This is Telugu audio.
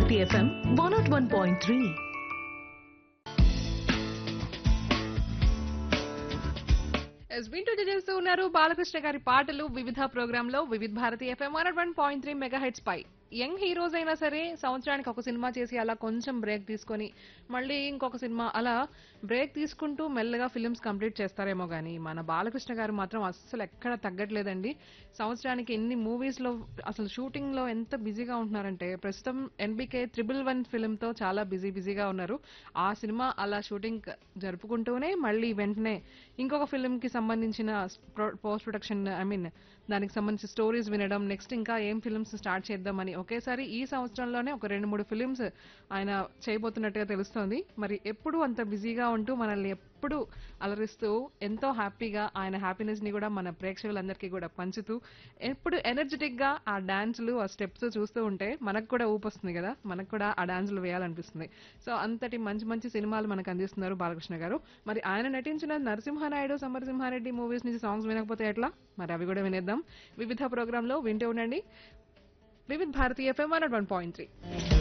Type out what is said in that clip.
భారతి ఎఫ్ఎం 101.3. వింటూ చేస్తూ ఉన్నారు బాలకృష్ణ గారి పాటలు వివిధ ప్రోగ్రామ్ లో వివిధ భారతి ఎఫ్ఎం 101.3 మెగా హెడ్స్ పై. యంగ్ హీరోస్ అయినా సరే సంవత్సరానికి ఒక సినిమా చేసి అలా కొంచెం బ్రేక్ తీసుకొని మళ్ళీ ఇంకొక సినిమా అలా బ్రేక్ తీసుకుంటూ మెల్లగా ఫిల్మ్స్ కంప్లీట్ చేస్తారేమో గానీ మన బాలకృష్ణ గారు మాత్రం అస్సలు ఎక్కడ తగ్గట్లేదండి. సంవత్సరానికి ఎన్ని మూవీస్ లో అసలు షూటింగ్ లో ఎంత బిజీగా ఉంటున్నారంటే ప్రస్తుతం ఎన్బికే 111 ఫిల్మ్ తో చాలా బిజీగా ఉన్నారు. ఆ సినిమా అలా షూటింగ్ జరుపుకుంటూనే మళ్ళీ వెంటనే ఇంకొక ఫిల్మ్ కి సంబంధించిన పోస్ట్ ప్రొడక్షన్ దానికి సంబంధించిన స్టోరీస్ వినడం, నెక్స్ట్ ఇంకా ఏం ఫిల్మ్స్ స్టార్ట్ చేద్దామని ఒకేసారి ఈ సంవత్సరంలోనే ఒక 2-3 ఫిల్మ్స్ ఆయన చేయబోతున్నట్టుగా తెలుస్తోంది. మరి ఎప్పుడు అంత బిజీగా ఉంటూ మనల్ని ఎప్పుడు అలరిస్తూ ఎంతో హ్యాపీగా ఆయన హ్యాపీనెస్ ని కూడా మన ప్రేక్షకులందరికీ కూడా పంచుతూ ఎప్పుడు ఎనర్జెటిక్ గా ఆ డాన్సులు ఆ స్టెప్స్ చూస్తూ ఉంటే మనకు కూడా ఊపొస్తుంది కదా, మనకు కూడా ఆ డాన్సులు వేయాలనిపిస్తుంది. సో అంతటి మంచి మంచి సినిమాలు మనకు అందిస్తున్నారు బాలకృష్ణ గారు. మరి ఆయన నటించిన నరసింహనాయుడు, సమరసింహారెడ్డి మూవీస్ నుంచి సాంగ్స్ వినకపోతే ఎట్లా, మరి అవి కూడా వినేద్దాం వివిధ ప్రోగ్రామ్ లో. వింటూ ఉండండి వివిధ భారతి ఎఫ్ఎం 101.3.